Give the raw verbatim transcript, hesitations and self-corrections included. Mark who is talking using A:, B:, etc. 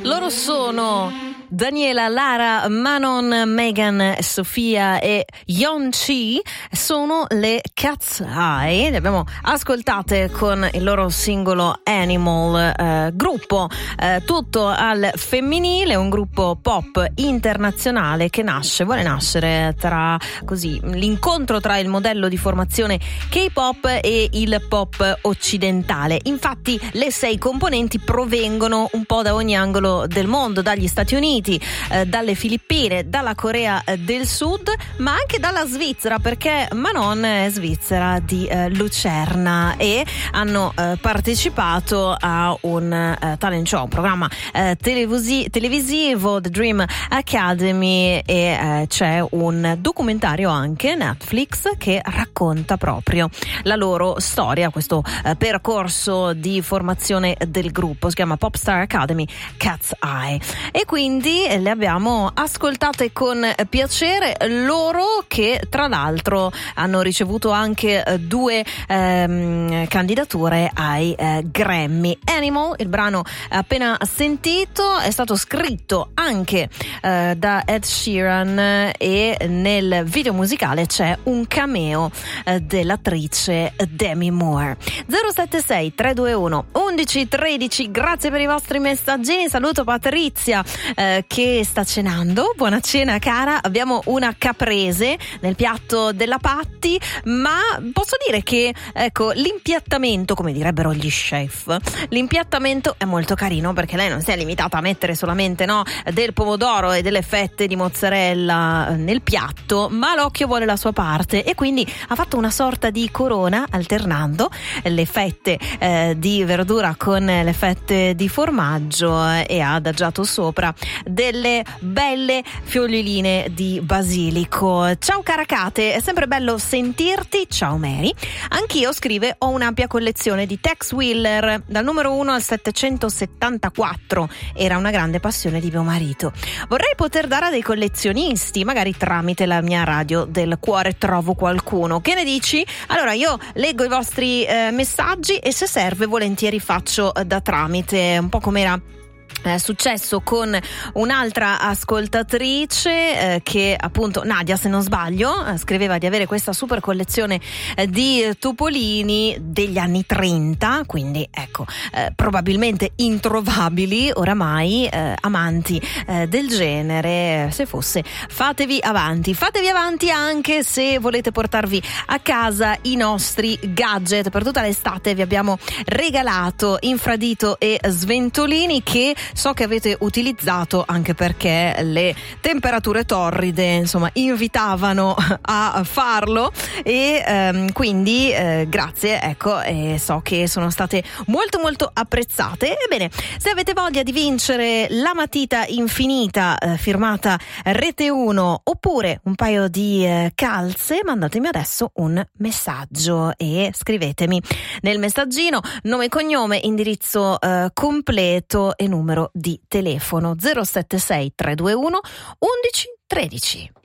A: Loro sono Daniela, Lara, Manon, Megan, Sofia e Yeonchi. Sono le Cat's Eye. Le abbiamo ascoltate con il loro singolo Animal, eh, gruppo eh, tutto al femminile, un gruppo pop internazionale che nasce, vuole nascere tra così l'incontro tra il modello di formazione K-pop e il pop occidentale. Infatti le sei componenti provengono un po' da ogni angolo del mondo, dagli Stati Uniti, eh, dalle Filippine, dalla Corea del Sud, ma anche dalla Svizzera, perché Manon è svizzera di eh, Lucerna, e hanno eh, partecipato a un eh, talent show, un programma eh, televisi- televisivo, The Dream Academy, e eh, c'è un documentario anche Netflix che racconta proprio la loro storia, questo eh, percorso di formazione del gruppo. Si chiama Popstar Academy Cat's Eye, e quindi le abbiamo ascoltate con piacere, loro che tra l'altro hanno ricevuto anche eh, due ehm, candidature ai eh, Grammy. Animal, il brano appena sentito, è stato scritto anche eh, da Ed Sheeran, e nel video musicale c'è un cameo eh, dell'attrice Demi Moore. zero sette sei tre due uno undici tredici, grazie per i vostri messaggini. Saluto Patrizia eh, che sta cenando. Buona cena cara. Abbiamo una caprese nel piatto della Patti, ma posso dire che ecco l'impiattamento, come direbbero gli chef, l'impiattamento è molto carino, perché lei non si è limitata a mettere solamente no del pomodoro e delle fette di mozzarella nel piatto, ma l'occhio vuole la sua parte, e quindi ha fatto una sorta di corona alternando le fette eh, di verdura con le fette di formaggio, eh, e ha adagiato sopra delle belle fioglioline di basilico. Ciao Caracate, è sempre bello sentirti. Ciao Mary. Anch'io, scrive, ho un'ampia collezione di Tex Willer dal numero uno al settecentosettantaquattro, era una grande passione di mio marito. Vorrei poter dare a dei collezionisti, magari tramite la mia radio del cuore trovo qualcuno. Che ne dici? Allora io leggo i vostri eh, messaggi, e se serve volentieri faccio eh, da tramite, un po' come era È successo con un'altra ascoltatrice eh, che appunto, Nadia se non sbaglio, eh, scriveva di avere questa super collezione eh, di topolini degli anni trenta, quindi ecco eh, probabilmente introvabili oramai. eh, amanti eh, del genere, se fosse, fatevi avanti fatevi avanti anche se volete portarvi a casa i nostri gadget. Per tutta l'estate vi abbiamo regalato infradito e sventolini, che so che avete utilizzato anche perché le temperature torride insomma invitavano a farlo, e ehm, quindi eh, grazie, ecco, e so che sono state molto molto apprezzate. Ebbene, se avete voglia di vincere la matita infinita eh, firmata Rete uno, oppure un paio di eh, calze, mandatemi adesso un messaggio e scrivetemi nel messaggino nome e cognome, indirizzo eh, completo e numero di telefono. Zero sette sei tre due uno undici tredici.